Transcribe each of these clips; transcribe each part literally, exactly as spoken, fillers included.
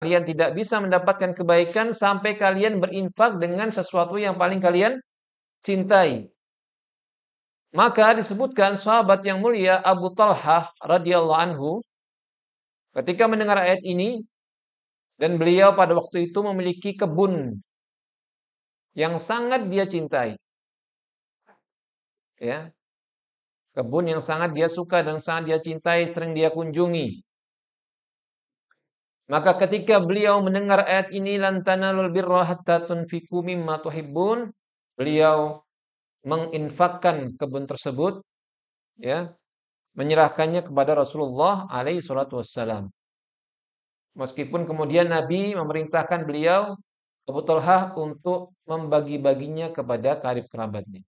kalian tidak bisa mendapatkan kebaikan sampai kalian berinfak dengan sesuatu yang paling kalian cintai. Maka disebutkan sahabat yang mulia Abu Talhah radhiyallahu anhu ketika mendengar ayat ini, dan beliau pada waktu itu memiliki kebun yang sangat dia cintai. Ya, kebun yang sangat dia suka dan sangat dia cintai, sering dia kunjungi. Maka ketika beliau mendengar ayat ini, lan tanalul birra hatta tunfiqu mimma tuhibbun, beliau menginfakkan kebun tersebut, ya, menyerahkannya kepada Rasulullah alaihi salatu wassalam. Meskipun kemudian Nabi memerintahkan beliau Abu Talhah untuk membagi-baginya kepada karib kerabatnya.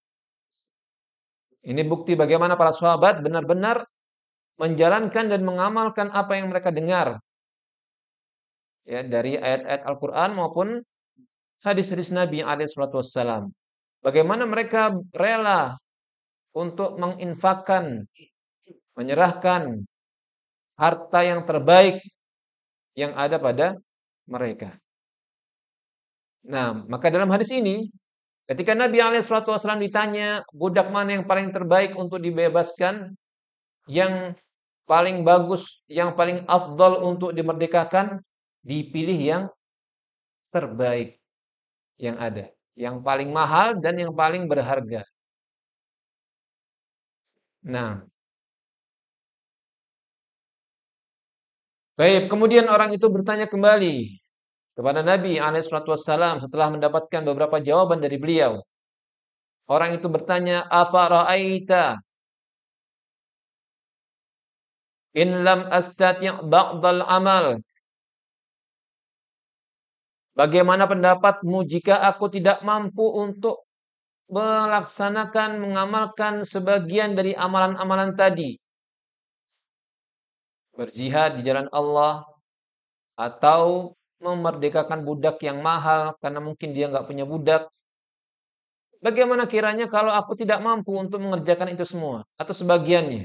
Ini bukti bagaimana para sahabat benar-benar menjalankan dan mengamalkan apa yang mereka dengar, ya, dari ayat-ayat Al-Quran maupun hadis-hadis Nabi alaihi salatu wassalam. Bagaimana mereka rela untuk menginfakkan, menyerahkan harta yang terbaik yang ada pada mereka. Nah, maka dalam hadis ini, ketika Nabi alaihi salatu wassalam ditanya budak mana yang paling terbaik untuk dibebaskan, yang paling bagus, yang paling afdal untuk dimerdekakan, dipilih yang terbaik yang ada, yang paling mahal dan yang paling berharga. Nah, baik, kemudian orang itu bertanya kembali kepada Nabi alaihi salatu wassalam setelah mendapatkan beberapa jawaban dari beliau. Orang itu bertanya, "Afara'aita in lam astati' ba'dal amal?" Bagaimana pendapatmu jika aku tidak mampu untuk melaksanakan, mengamalkan sebagian dari amalan-amalan tadi? Berjihad di jalan Allah, atau memerdekakan budak yang mahal karena mungkin dia nggak punya budak. Bagaimana kiranya kalau aku tidak mampu untuk mengerjakan itu semua atau sebagiannya?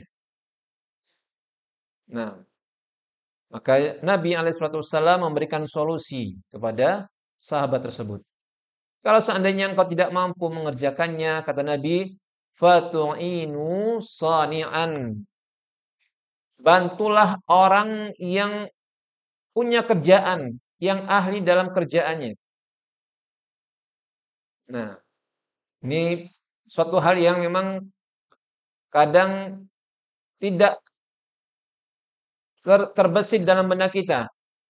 Nah, maka Nabi alaihi wasallam memberikan solusi kepada sahabat tersebut. Kalau seandainya engkau tidak mampu mengerjakannya, kata Nabi, fatu'inu sani'an. Bantulah orang yang punya kerjaan, yang ahli dalam kerjaannya. Nah, ini suatu hal yang memang kadang tidak ter- terbesit dalam benak kita.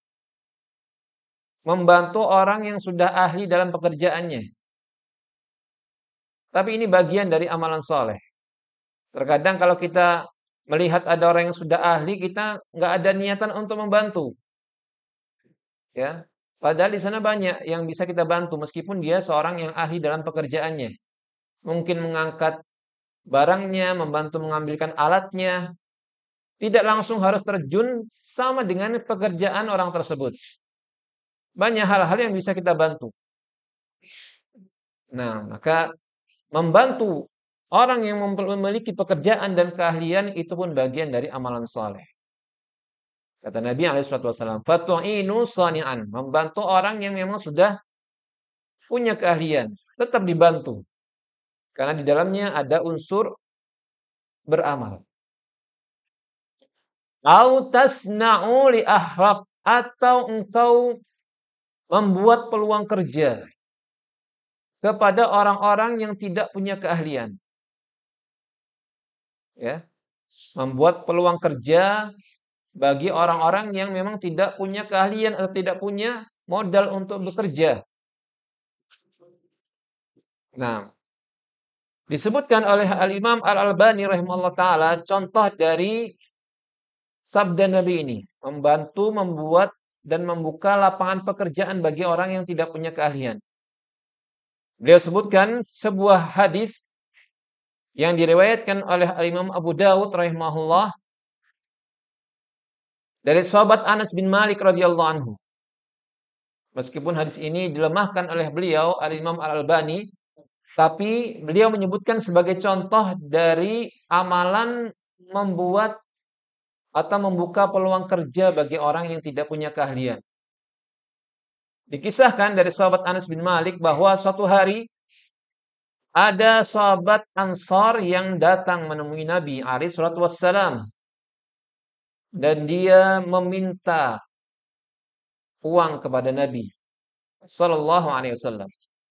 Membantu orang yang sudah ahli dalam pekerjaannya. Tapi ini bagian dari amalan soleh. Terkadang kalau kita melihat ada orang yang sudah ahli, kita nggak ada niatan untuk membantu. Ya, padahal di sana banyak yang bisa kita bantu meskipun dia seorang yang ahli dalam pekerjaannya. Mungkin mengangkat barangnya, membantu mengambilkan alatnya, tidak langsung harus terjun sama dengan pekerjaan orang tersebut. Banyak hal-hal yang bisa kita bantu. Nah, maka membantu orang yang memiliki pekerjaan dan keahlian itu pun bagian dari amalan soleh. Kata Nabi alaihi wasallam, "Fatu'inu sani'an." Membantu orang yang memang sudah punya keahlian, tetap dibantu. Karena di dalamnya ada unsur beramal. Au tasna'u li ahraq, atau engkau membuat peluang kerja kepada orang-orang yang tidak punya keahlian. Ya, membuat peluang kerja bagi orang-orang yang memang tidak punya keahlian atau tidak punya modal untuk bekerja. Nah, disebutkan oleh Al-Imam Al-Albani rahimahullah ta'ala contoh dari sabda Nabi ini. Membantu, membuat, dan membuka lapangan pekerjaan bagi orang yang tidak punya keahlian. Beliau sebutkan sebuah hadis yang diriwayatkan oleh Al-Imam Abu Dawud rahimahullah dari sahabat Anas bin Malik radhiyallahu anhu. Meskipun hadis ini dilemahkan oleh beliau Al-Imam Al-Albani, tapi beliau menyebutkan sebagai contoh dari amalan membuat atau membuka peluang kerja bagi orang yang tidak punya keahlian. Dikisahkan dari sahabat Anas bin Malik bahwa suatu hari ada sahabat Ansar yang datang menemui Nabi alaihi salatu wassalam dan dia meminta uang kepada Nabi sallallahu alaihi wasallam.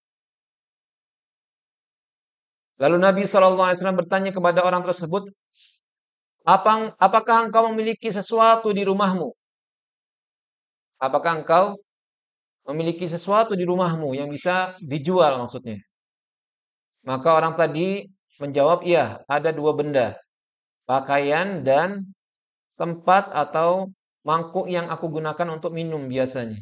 Lalu Nabi sallallahu alaihi wasallam bertanya kepada orang tersebut, "Apa, apakah engkau memiliki sesuatu di rumahmu? Apakah engkau memiliki sesuatu di rumahmu yang bisa dijual maksudnya?" Maka orang tadi menjawab, "Iya, ada dua benda, pakaian dan tempat atau mangkuk yang aku gunakan untuk minum biasanya."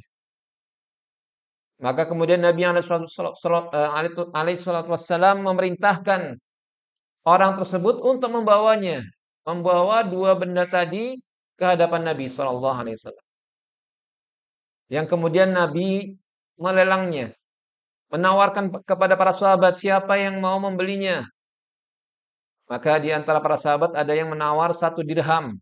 Maka kemudian Nabi alaihi salatu wassalam memerintahkan orang tersebut untuk membawanya, membawa dua benda tadi ke hadapan Nabi sallallahu alaihi wasallam. Yang kemudian Nabi melelangnya, menawarkan kepada para sahabat siapa yang mau membelinya. Maka di antara para sahabat ada yang menawar satu dirham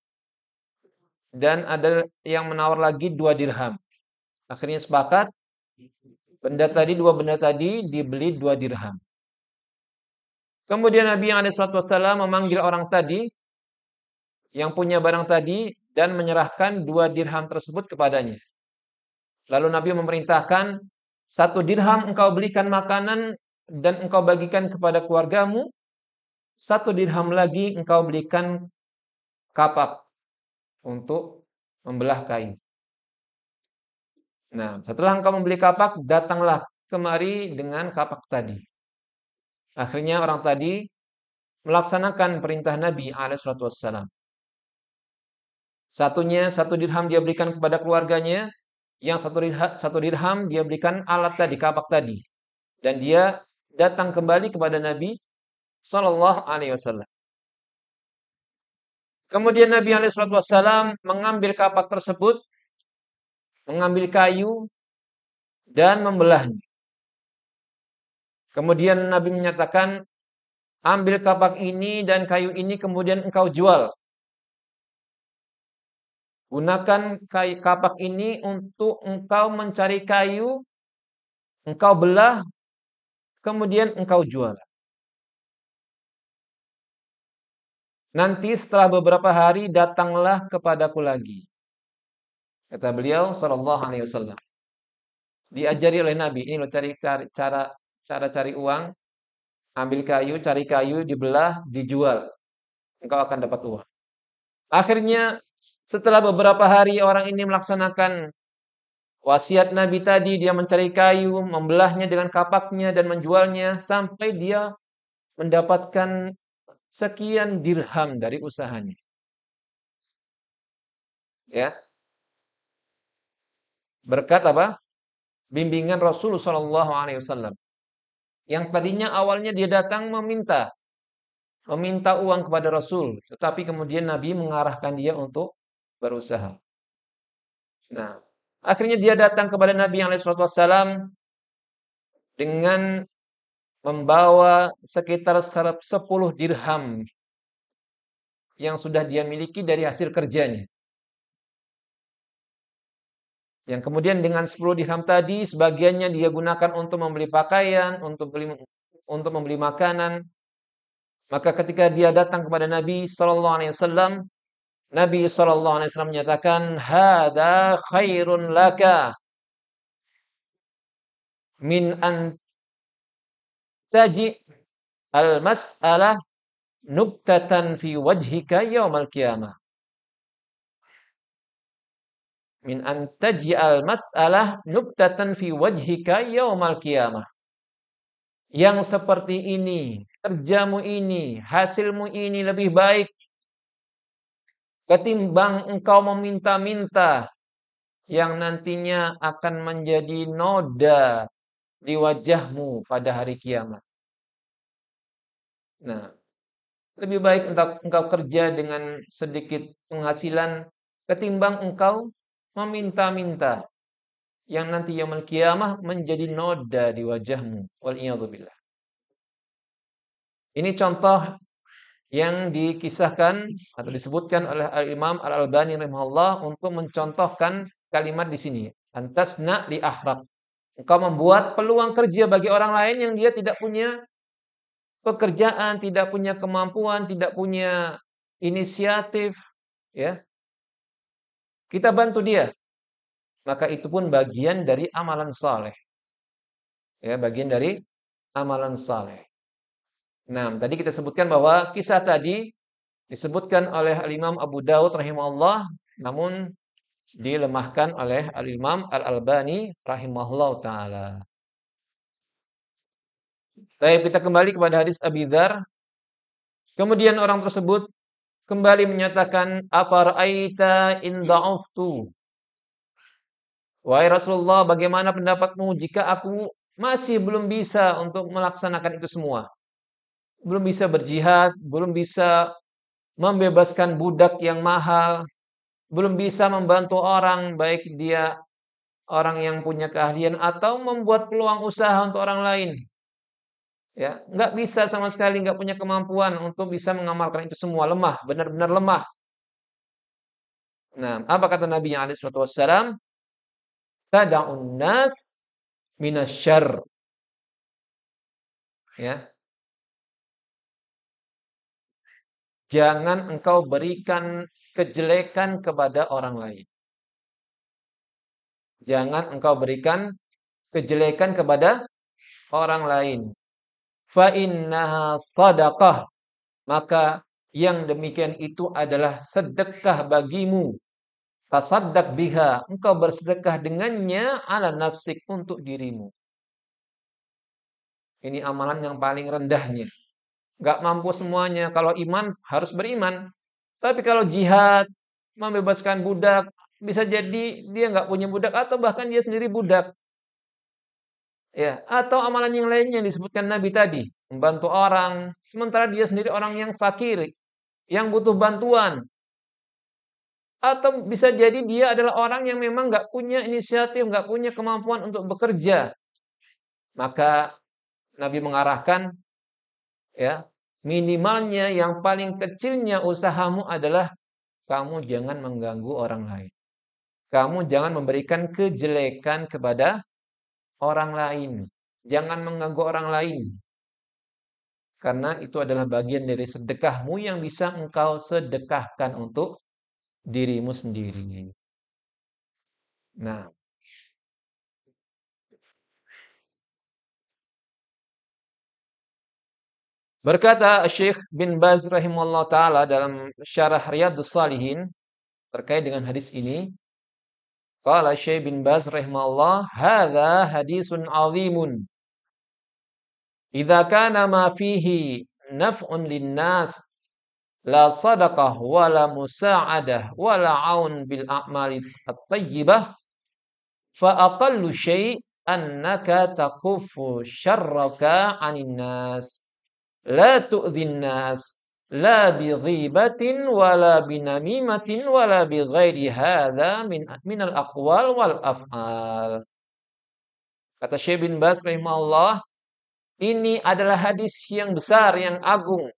dan ada yang menawar lagi dua dirham. Akhirnya sepakat benda tadi, dua benda tadi dibeli dua dirham. Kemudian Nabi alaihi salatu wasallam memanggil orang tadi yang punya barang tadi dan menyerahkan dua dirham tersebut kepadanya. Lalu Nabi memerintahkan, satu dirham engkau belikan makanan dan engkau bagikan kepada keluargamu, satu dirham lagi engkau belikan kapak untuk membelah kain. Nah, setelah engkau membeli kapak, datanglah kemari dengan kapak tadi. Akhirnya orang tadi melaksanakan perintah Nabi alaihi salatu wassalam. Satunya, satu dirham dia berikan kepada keluarganya, yang satu dirham, satu dirham dia berikan alat tadi, kapak tadi. Dan dia datang kembali kepada Nabi sallallahu alaihi wasallam. Kemudian Nabi alaihi wasallam mengambil kapak tersebut, mengambil kayu dan membelahnya. Kemudian Nabi menyatakan, ambil kapak ini dan kayu ini kemudian engkau jual. Gunakan kayu, kapak ini untuk engkau mencari kayu, engkau belah, kemudian engkau jual. Nanti setelah beberapa hari datanglah kepadaku lagi. Kata beliau sallallahu alaihi wasallam. Diajari oleh Nabi, ini lo cari, cari cara cara cari uang, ambil kayu, cari kayu, dibelah, dijual. Engkau akan dapat uang. Akhirnya setelah beberapa hari orang ini melaksanakan wasiat Nabi tadi, dia mencari kayu, membelahnya dengan kapaknya dan menjualnya sampai dia mendapatkan sekian dirham dari usahanya. Ya. Berkat apa? Bimbingan Rasulullah shallallahu alaihi wasallam. Yang tadinya awalnya dia datang meminta meminta uang kepada Rasul, tetapi kemudian Nabi mengarahkan dia untuk berusaha. Nah, akhirnya dia datang kepada Nabi alaihi wasallam dengan membawa sekitar sepuluh dirham yang sudah dia miliki dari hasil kerjanya. Yang kemudian dengan sepuluh dirham tadi sebagiannya dia gunakan untuk membeli pakaian, untuk beli untuk membeli makanan. Maka ketika dia datang kepada Nabi sallallahu alaihi wasallam, Nabi sallallahu alaihi wasallam menyatakan, "Hada khairun laka min an taji al-mas'alah nubtatan fi wajhika yaumal qiyamah." Min an taji al-mas'alah nubtatan fi wajhika yaumal qiyamah. Yang seperti ini, kerjamu ini, hasilmu ini lebih baik ketimbang engkau meminta-minta yang nantinya akan menjadi noda di wajahmu pada hari kiamat. Nah, lebih baik engkau, engkau kerja dengan sedikit penghasilan ketimbang engkau meminta-minta yang nanti yaumul kiamah menjadi noda di wajahmu. Wal'iyadzubillah. Ini contoh yang dikisahkan atau disebutkan oleh Al-Imam Al-Albani rahimahullah untuk mencontohkan kalimat di sini. Antasna li ahrak. Engkau membuat peluang kerja bagi orang lain yang dia tidak punya pekerjaan, tidak punya kemampuan, tidak punya inisiatif, ya. Kita bantu dia. Maka itu pun bagian dari amalan saleh. Ya, bagian dari amalan saleh. Nah, tadi kita sebutkan bahwa kisah tadi disebutkan oleh Al-Imam Abu Dawud rahimahullah, namun dilemahkan oleh Al-Imam Al-Albani rahimahullah taala. Baik, kita kembali kepada hadis Abi Dzar. Kemudian orang tersebut kembali menyatakan, "Afara'aita in da'uftu?" Wahai Rasulullah, bagaimana pendapatmu jika aku masih belum bisa untuk melaksanakan itu semua? Belum bisa berjihad, belum bisa membebaskan budak yang mahal, belum bisa membantu orang, baik dia orang yang punya keahlian atau membuat peluang usaha untuk orang lain. Ya, nggak bisa sama sekali, nggak punya kemampuan untuk bisa mengamalkan itu semua, lemah, benar-benar lemah. Nah, apa kata Nabi alaihi wasallam? Tada'un nas minasyarr. Ya, jangan engkau berikan kejelekan kepada orang lain. Jangan engkau berikan kejelekan kepada orang lain. Fa innaha sadaqah. Maka yang demikian itu adalah sedekah bagimu. Tasaddaq biha. Engkau bersedekah dengannya ala nafsik untuk dirimu. Ini amalan yang paling rendahnya. Gak mampu semuanya. Kalau iman harus beriman. Tapi kalau jihad, membebaskan budak, bisa jadi dia nggak punya budak atau bahkan dia sendiri budak. Ya, atau amalan yang lainnya yang disebutkan Nabi tadi, membantu orang, sementara dia sendiri orang yang fakir, yang butuh bantuan. Atau bisa jadi dia adalah orang yang memang nggak punya inisiatif, nggak punya kemampuan untuk bekerja. Maka Nabi mengarahkan, ya, minimalnya yang paling kecilnya usahamu adalah kamu jangan mengganggu orang lain. Kamu jangan memberikan kejelekan kepada orang lain. Jangan mengganggu orang lain. Karena itu adalah bagian dari sedekahmu yang bisa engkau sedekahkan untuk dirimu sendiri. Nah, berkata Syekh bin Baz rahimahullah taala dalam Syarah Riyadhus Shalihin terkait dengan hadis ini, qala Syekh bin Baz rahimahullah, "Hadza hadisun 'azimun. Idza kana ma fihi naf'un lin-nas la sadaqah wala musa'adah wala 'aun bil a'mali at-thayyibah fa aqallu syai' annaka taquffu syarraka 'anil nas la tu'dhin nas la bi ghibatin wala bi namimatin wala bi ghairi hadza min min al aqwal wal af'al." Kata Syekh bin Baz rahimahullah, ini adalah hadis yang besar, yang agung.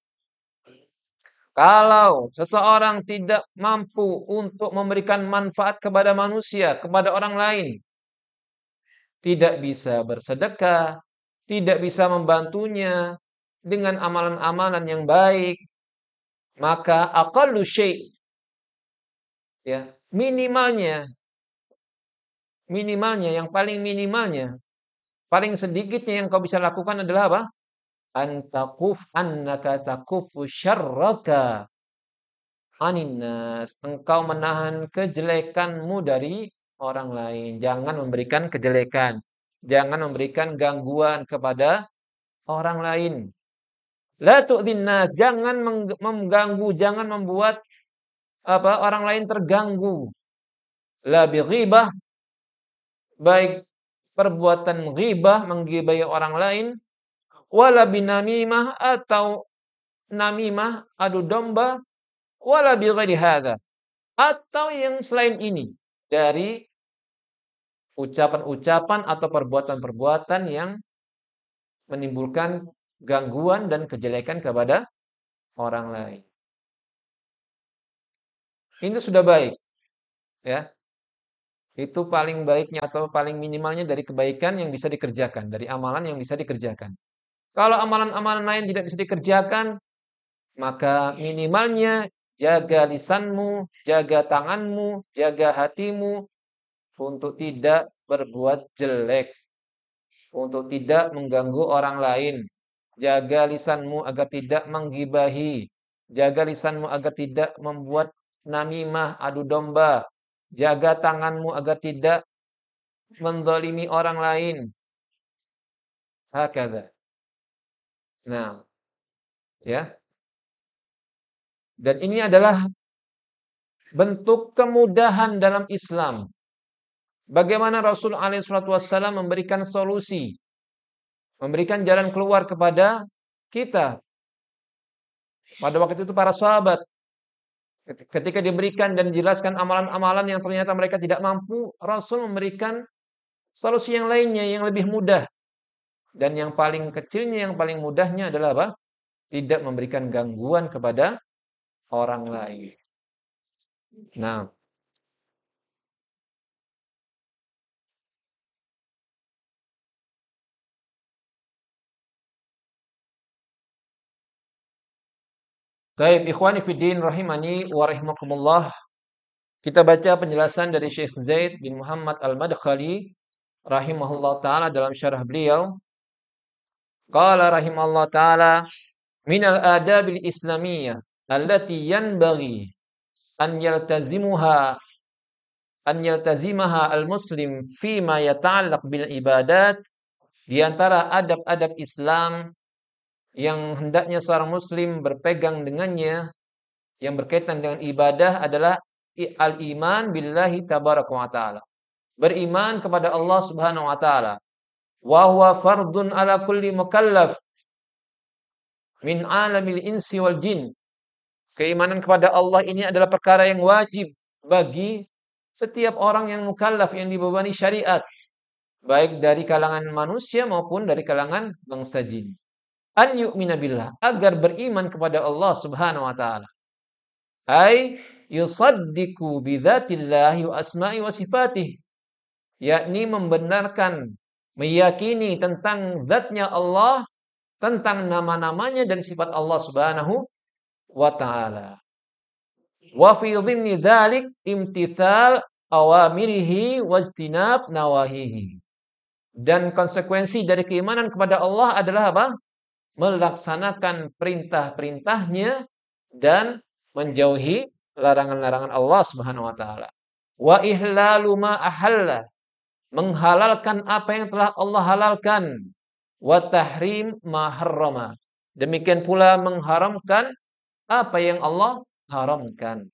Kalau seseorang tidak mampu untuk memberikan manfaat kepada manusia, kepada orang lain, tidak bisa bersedekah, tidak bisa membantunya dengan amalan-amalan yang baik, maka aqallu syai', ya, minimalnya, minimalnya, yang paling minimalnya, paling sedikitnya yang kau bisa lakukan adalah apa? Antakuf annaka takufu syarraka aninas. Engkau menahan kejelekanmu dari orang lain. Jangan memberikan kejelekan. Jangan memberikan gangguan kepada orang lain. La tu'dhin nas. Jangan mengganggu, jangan membuat apa orang lain terganggu. La bi ghibah, baik perbuatan ghibah, menggibahi orang lain, wala binamimah atau namimah, adu domba, wala bi ghairi hadza, atau yang selain ini dari ucapan-ucapan atau perbuatan-perbuatan yang menimbulkan gangguan dan kejelekan kepada orang lain. Ini sudah baik, ya. Itu paling baiknya atau paling minimalnya dari kebaikan yang bisa dikerjakan, dari amalan yang bisa dikerjakan. Kalau amalan-amalan lain tidak bisa dikerjakan, maka minimalnya jaga lisanmu, jaga tanganmu, jaga hatimu untuk tidak berbuat jelek, untuk tidak mengganggu orang lain. Jaga lisanmu agar tidak menggibahi. Jaga lisanmu agar tidak membuat namimah, adu domba. Jaga tanganmu agar tidak mendolimi orang lain. Hakadha. Nah, ya. Dan ini adalah bentuk kemudahan dalam Islam. Bagaimana Rasul alaihi salatu wassalam memberikan solusi, memberikan jalan keluar kepada kita. Pada waktu itu para sahabat ketika diberikan dan dijelaskan amalan-amalan yang ternyata mereka tidak mampu, Rasul memberikan solusi yang lainnya yang lebih mudah. Dan yang paling kecilnya, yang paling mudahnya adalah apa? Tidak memberikan gangguan kepada orang lain. Nah, baik ikhwani fiddin rahimani wa rahimakumullah. Kita baca penjelasan dari Syekh Zaid bin Muhammad Al-Madkhali rahimahullah taala dalam syarah beliau. Qala rahimahullah taala min al-adabil islamiyah allati yanbaghi an yaltazimuha an yaltazimaha al-muslim fima yata'allaq bil ibadat. Di antara adab-adab Islam yang hendaknya seorang muslim berpegang dengannya yang berkaitan dengan ibadah adalah al-iman billahi tabaraka wa taala. Beriman kepada Allah Subhanahu wa taala. Wa huwa fardun ala kulli mukallaf min alamil insi wal jin. Keimanan kepada Allah ini adalah perkara yang wajib bagi setiap orang yang mukallaf, yang dibebani syariat, baik dari kalangan manusia maupun dari kalangan bangsa jin. An yu'mina billah, agar beriman kepada Allah Subhanahu wa taala. Ai yusaddiqu bidzatillahi wa asma'i wa sifatih, yakni membenarkan, meyakini tentang zatnya Allah, tentang nama-namanya dan sifat Allah Subhanahu wa taala. Wa fi dhimni dzalik imtithal awamirihi wajtinab nawahihi. Dan konsekuensi dari keimanan kepada Allah adalah apa? Melaksanakan perintah-perintahnya dan menjauhi larangan-larangan Allah Subhanahu wa taala. Wa ihlalu ma ahalla, menghalalkan apa yang telah Allah halalkan. Wa tahrim ma harrama, demikian pula mengharamkan apa yang Allah haramkan.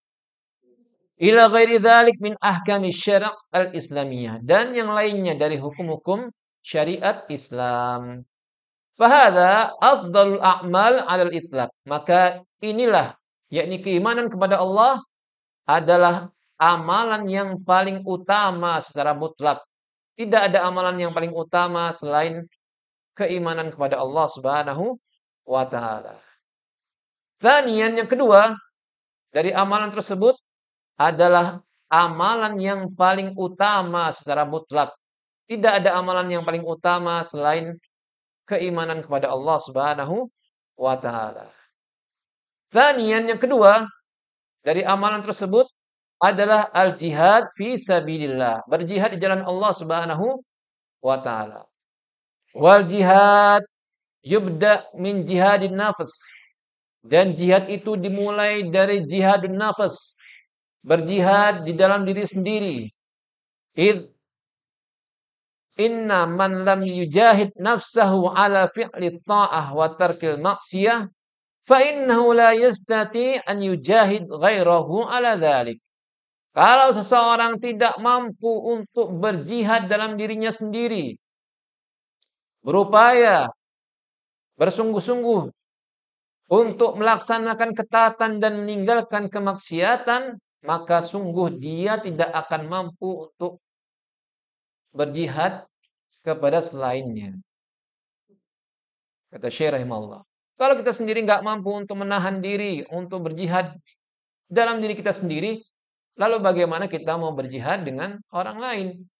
Ila ghairi dzalik min ahkami syara' al-islamiyah, dan yang lainnya dari hukum-hukum syariat Islam. Fahadha afdalul a'mal 'alal itlaq. Maka inilah, yakni keimanan kepada Allah adalah amalan yang paling utama secara mutlak. Tidak ada amalan yang paling utama selain keimanan kepada Allah Subhanahu wa taala. Tsaniyan, yang kedua dari amalan tersebut adalah amalan yang paling utama secara mutlak. Tidak ada amalan yang paling utama selain keimanan kepada Allah Subhanahu wa taala. Tsaniyan, yang kedua dari amalan tersebut adalah al-jihad fi sabilillah, berjihad di jalan Allah Subhanahu wa taala. Wal jihad yubda min jihadin nafs, dan jihad itu dimulai dari jihadun nafs, berjihad di dalam diri sendiri. Id inna man lam yujahid nafsahu ala fi'li ta'ah wa tarkil maksiyah fa innahu la yastati an yujahid ghairahu ala dhalik. Kalau seseorang tidak mampu untuk berjihad dalam dirinya sendiri, berupaya bersungguh-sungguh untuk melaksanakan ketaatan dan meninggalkan kemaksiatan, maka sungguh dia tidak akan mampu untuk berjihad kepada selainnya. Kata Syekh rahimahullah. Kalau kita sendiri nggak mampu untuk menahan diri untuk berjihad dalam diri kita sendiri, Lalu bagaimana kita mau berjihad dengan orang lain?